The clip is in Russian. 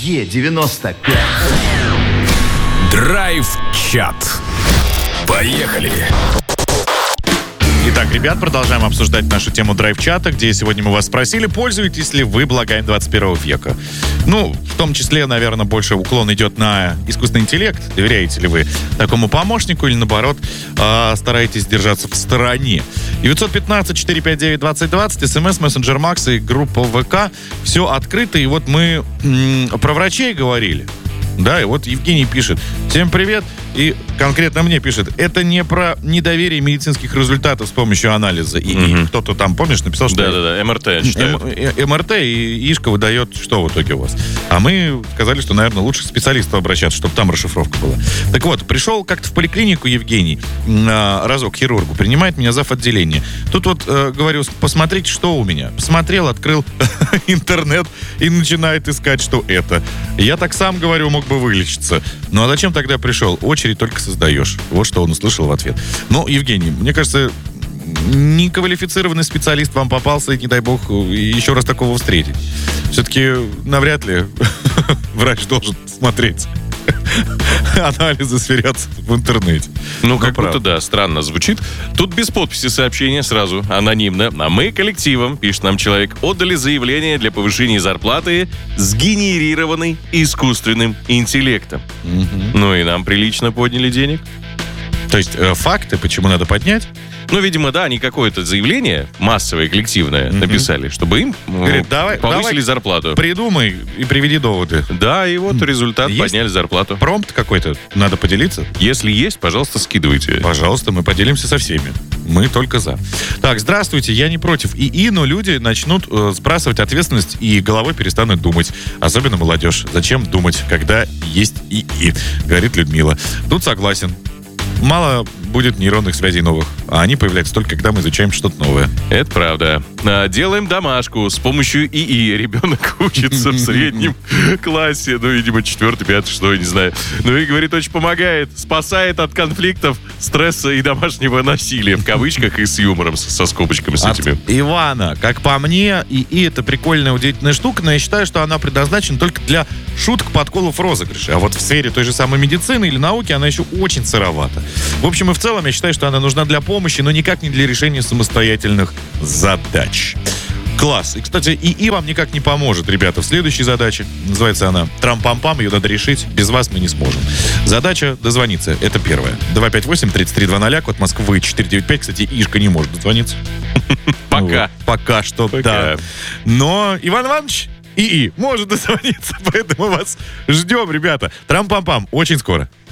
Е95. Драйв-чат. Поехали! Итак, ребят, продолжаем обсуждать нашу тему драйв-чата, где сегодня мы вас спросили, пользуетесь ли вы благами 21 века. Ну, в том числе, наверное, больше уклон идет на искусственный интеллект. Доверяете ли вы такому помощнику или, наоборот, стараетесь держаться в стороне? 915-459-2020, смс, мессенджер Макс и группа ВК. Все открыто. И вот мы про врачей говорили. Да, и вот Евгений пишет: всем привет, и конкретно мне пишет: это не про недоверие медицинских результатов с помощью анализа. И кто-то там, помнишь, написал, что... Да, МРТ читают. МРТ и ИШКа выдает, что в итоге у вас. А мы сказали, что, наверное, лучше к специалисту обращаться, чтобы там расшифровка была. Так вот, пришел как-то в поликлинику Евгений, разок к хирургу, принимает меня зав. Отделение. Тут вот, говорю, посмотрите, что у меня. Посмотрел, открыл интернет и начинает искать, что это. Я так сам, говорю, мог бы вылечиться. Ну а зачем тогда пришел? Очередь только создаешь. Вот что он услышал в ответ. Ну, Евгений, мне кажется, неквалифицированный специалист вам попался, и не дай бог еще раз такого встретить. Все-таки навряд ли врач должен смотреть анализы, сверяться в интернете. Ну, как будто, да, странно звучит. Тут без подписи сообщение сразу, анонимно. А мы коллективом, пишет нам человек, отдали заявление для повышения зарплаты, сгенерированной искусственным интеллектом. Ну и нам прилично подняли денег. То есть факты, почему надо поднять? Ну, видимо, да, они какое-то заявление массовое, коллективное написали, чтобы им повысили зарплату. Придумай и приведи доводы. Да, и вот результат, есть? Подняли зарплату. Промпт какой-то, надо поделиться? Если есть, пожалуйста, скидывайте. Пожалуйста, мы поделимся со всеми. Мы только за. Так, здравствуйте, я не против ИИ, но люди начнут сбрасывать ответственность и головой перестанут думать. Особенно молодежь. Зачем думать, когда есть ИИ? Говорит Людмила. Тут согласен. Мало будет нейронных связей новых, а они появляются только когда мы изучаем что-то новое. Это правда. Делаем домашку. С помощью ИИ ребенок учится в среднем классе. Ну, видимо, 4, 5, 6, не знаю. Ну и, говорит, очень помогает. Спасает от конфликтов, стресса и домашнего насилия. В кавычках и с юмором, со скобочками с этими. Ивана, как по мне, ИИ это прикольная, удивительная штука, но я считаю, что она предназначена только для шуток, подколов, розыгрышей. А вот в сфере той же самой медицины или науки она еще очень сыровата. В общем и в целом, я считаю, что она нужна для помощи, но никак не для решения самостоятельных задач. Класс. И, кстати, ИИ вам никак не поможет, ребята, в следующей задаче. Называется она «Трам-пам-пам», ее надо решить. Без вас мы не сможем. Задача дозвониться. Это первое. 258-3320, код Москвы 495. Кстати, ИШКа не может дозвониться. Пока. Пока что, да. Но Иван Иванович ИИ может дозвониться, поэтому вас ждем, ребята. Трам-пам-пам. Очень скоро.